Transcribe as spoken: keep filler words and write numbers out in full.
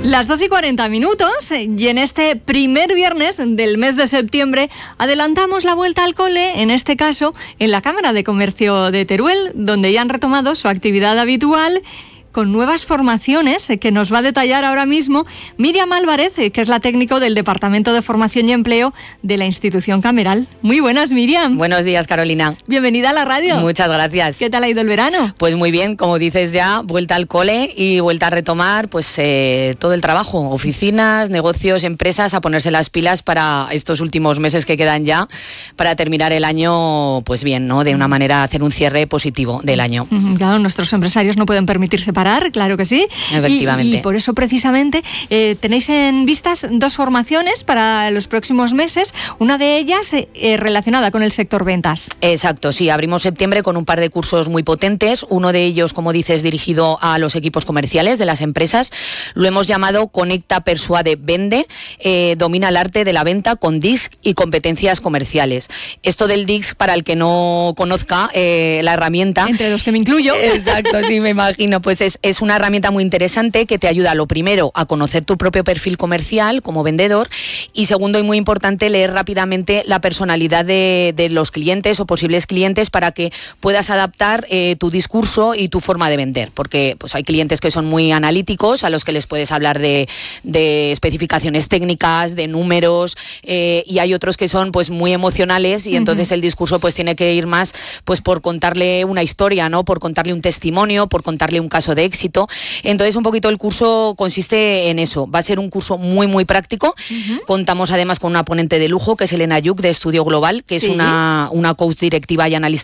Las doce y cuarenta minutos y en este primer viernes del mes de septiembre adelantamos la vuelta al cole, en este caso en la Cámara de Comercio de Teruel, donde ya han retomado su actividad habitual con nuevas formaciones que nos va a detallar ahora mismo Miriam Álvarez, que es la técnico del Departamento de Formación y Empleo de la institución cameral. Muy buenas, Miriam. Buenos días, Carolina. Bienvenida a la radio. Muchas gracias. ¿Qué tal ha ido el verano? Pues muy bien, como dices ya, vuelta al cole y vuelta a retomar pues eh, todo el trabajo, oficinas, negocios, empresas, a ponerse las pilas para estos últimos meses que quedan ya, para terminar el año pues bien, ¿no? De una manera hacer un cierre positivo del año. Claro, nuestros empresarios no pueden permitirse parar. Claro que sí. Efectivamente. Y, y por eso precisamente eh, tenéis en vistas dos formaciones para los próximos meses, una de ellas eh, relacionada con el sector ventas. Exacto, sí, abrimos septiembre con un par de cursos muy potentes, uno de ellos, como dices, dirigido a los equipos comerciales de las empresas. Lo hemos llamado Conecta, Persuade, Vende, eh, domina el arte de la venta con D I S C y competencias comerciales. Esto del D I S C, para el que no conozca eh, la herramienta... Entre los que me incluyo. Exacto, sí, me imagino, pues es Es una herramienta muy interesante que te ayuda, lo primero, a conocer tu propio perfil comercial como vendedor, y segundo y muy importante, leer rápidamente la personalidad de, de los clientes o posibles clientes para que puedas adaptar eh, tu discurso y tu forma de vender, porque pues hay clientes que son muy analíticos, a los que les puedes hablar de, de especificaciones técnicas, de números, eh, y hay otros que son pues muy emocionales y uh-huh. entonces el discurso pues tiene que ir más pues por contarle una historia, ¿no? Por contarle un testimonio, por contarle un caso de éxito. Entonces un poquito el curso consiste en eso. Va a ser un curso muy muy práctico. Uh-huh. Contamos además con una ponente de lujo que es Elena Yuk, de Estudio Global, que sí. es una, una coach directiva y analista